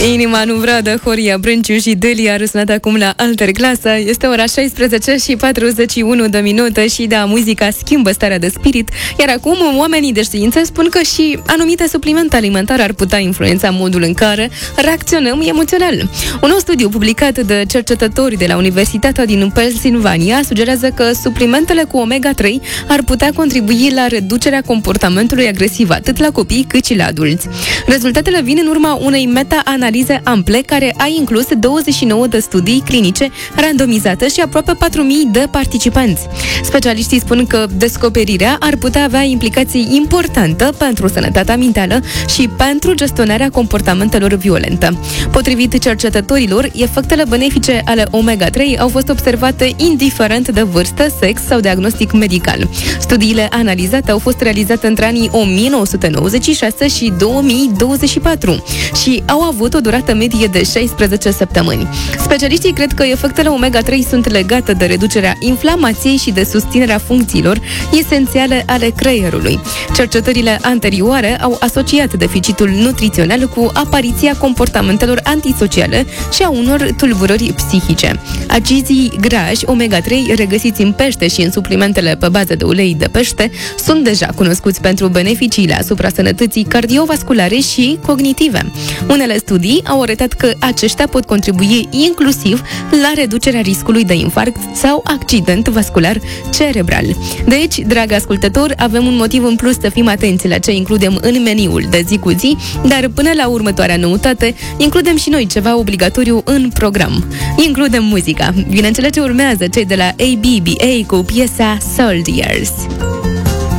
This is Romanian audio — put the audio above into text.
Inima nu vradă, Horia Brânciu și Delia răsunat acum la Alter Clasă. Este ora 16 și 41 de minute și da, muzica schimbă starea de spirit, iar acum oamenii de știință spun că și anumite suplimente alimentare ar putea influența modul în care reacționăm emoțional. Un nou studiu publicat de cercetători de la Universitatea din Pennsylvania sugerează că suplimentele cu omega-3 ar putea contribui la reducerea comportamentului agresiv atât la copii cât și la adulți. Rezultatele vin în urma unei meta-analize ample care a inclus 29 de studii clinice randomizate și aproape 4.000 de participanți. Specialiștii spun că descoperirea ar putea avea implicații importante pentru sănătatea mentală și pentru gestionarea comportamentelor violente. Potrivit cercetătorilor, efectele benefice ale omega-3 au fost observate indiferent de vârstă, sex sau diagnostic medical. Studiile analizate au fost realizate între anii 1996 și 2024 și au avut o durată medie de 16 săptămâni. Specialiștii cred că efectele omega-3 sunt legate de reducerea inflamației și de susținerea funcțiilor esențiale ale creierului. Cercetările anterioare au asociat deficitul nutrițional cu apariția comportamentelor antisociale și a unor tulburări psihice. Acizii grași omega-3 regăsiți în pește și în suplimentele pe bază de ulei de pește sunt deja cunoscuți pentru beneficiile asupra sănătății cardiovasculare și cognitive. Unele studii au arătat că aceștia pot contribui inclusiv la reducerea riscului de infarct sau accident vascular cerebral. Deci, dragi ascultători, avem un motiv în plus să fim atenți la ce includem în meniul de zi cu zi, dar până la următoarea noutate, includem și noi ceva obligatoriu în program. Includem muzica. Vine în cele ce urmează, cei de la ABBA cu piesa Soldiers.